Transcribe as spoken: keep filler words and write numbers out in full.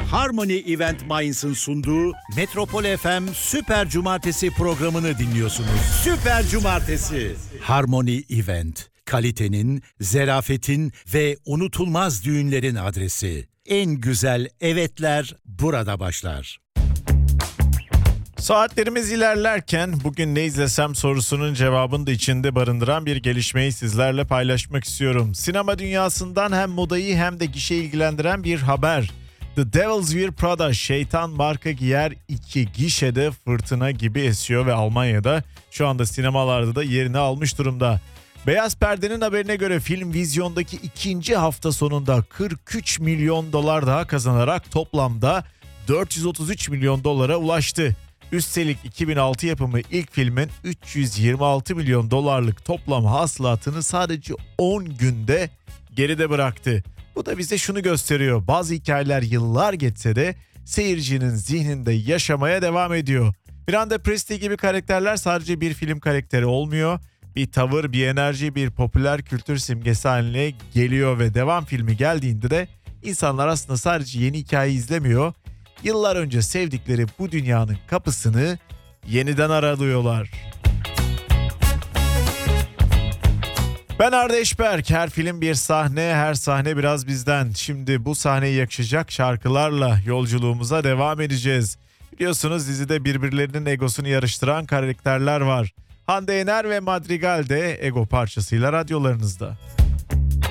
Harmony Event Mainz'ın sunduğu Metropol F M Süper Cumartesi programını dinliyorsunuz. Süper Cumartesi. Harmony Event. Kalitenin, zerafetin ve unutulmaz düğünlerin adresi. En güzel evetler burada başlar. Saatlerimiz ilerlerken bugün ne izlesem sorusunun cevabını da içinde barındıran bir gelişmeyi sizlerle paylaşmak istiyorum. Sinema dünyasından hem modayı hem de gişe ilgilendiren bir haber. The Devil's Wear Prada Şeytan Marka Giyer iki gişede fırtına gibi esiyor ve Almanya'da şu anda sinemalarda da yerini almış durumda. Beyaz Perde'nin haberine göre film vizyondaki ikinci hafta sonunda kırk üç milyon dolar daha kazanarak toplamda dört yüz otuz üç milyon dolara ulaştı. Üstelik iki bin altı yapımı ilk filmin üç yüz yirmi altı milyon dolarlık toplam hasılatını sadece on günde geride bıraktı. Bu da bize şunu gösteriyor: bazı hikayeler yıllar geçse de seyircinin zihninde yaşamaya devam ediyor. Miranda Priestley gibi karakterler sadece bir film karakteri olmuyor. Bir tavır, bir enerji, bir popüler kültür simgesi haline geliyor ve devam filmi geldiğinde de insanlar aslında sadece yeni hikaye izlemiyor. Yıllar önce sevdikleri bu dünyanın kapısını yeniden aralıyorlar. Ben Arda Eşberk. Her film bir sahne, her sahne biraz bizden. Şimdi bu sahneyi yakışacak şarkılarla yolculuğumuza devam edeceğiz. Biliyorsunuz dizide birbirlerinin egosunu yarıştıran karakterler var. Hande Yener ve Madrigal de ego parçasıyla radyolarınızda.